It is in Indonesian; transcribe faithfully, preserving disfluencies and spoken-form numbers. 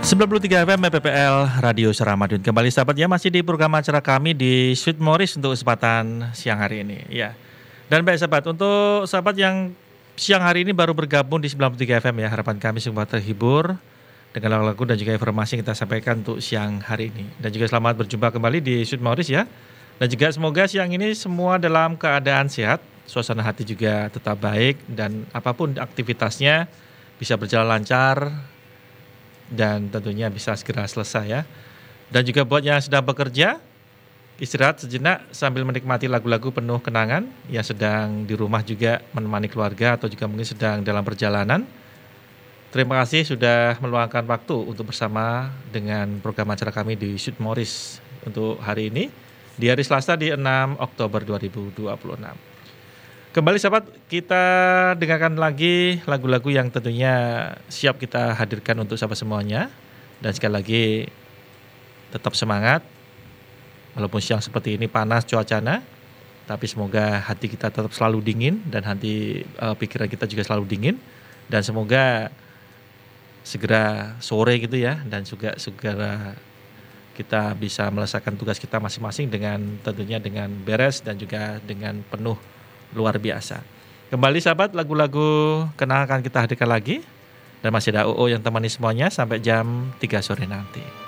sembilan puluh tiga F M P P L Radio Suara Madiun. Kembali sahabat ya, masih di program acara kami di Sweet Morris untuk kesempatan siang hari ini ya. Dan baik sahabat, untuk sahabat yang siang hari ini baru bergabung di sembilan puluh tiga F M ya, harapan kami semua terhibur dengan lagu-lagu dan juga informasi yang kita sampaikan untuk siang hari ini. Dan juga selamat berjumpa kembali di Sweet Morris ya. Dan juga semoga siang ini semua dalam keadaan sehat, suasana hati juga tetap baik, dan apapun aktivitasnya bisa berjalan lancar dan tentunya bisa segera selesai ya. Dan juga buat yang sedang bekerja, istirahat sejenak sambil menikmati lagu-lagu penuh kenangan. Yang sedang di rumah juga menemani keluarga atau juga mungkin sedang dalam perjalanan, terima kasih sudah meluangkan waktu untuk bersama dengan program acara kami di Sweet Morris untuk hari ini, di hari Selasa di enam Oktober dua ribu dua puluh enam. Kembali sahabat, kita dengarkan lagi lagu-lagu yang tentunya siap kita hadirkan untuk sahabat semuanya. Dan sekali lagi tetap semangat, walaupun siang seperti ini panas cuacanya, tapi semoga hati kita tetap selalu dingin dan hati uh, pikiran kita juga selalu dingin. Dan semoga segera sore gitu ya, dan juga segera kita bisa melesaikan tugas kita masing-masing dengan tentunya dengan beres dan juga dengan penuh luar biasa. Kembali sahabat, lagu-lagu kenangan akan kita hadirkan lagi. Dan masih ada U O yang temani semuanya sampai jam tiga sore nanti.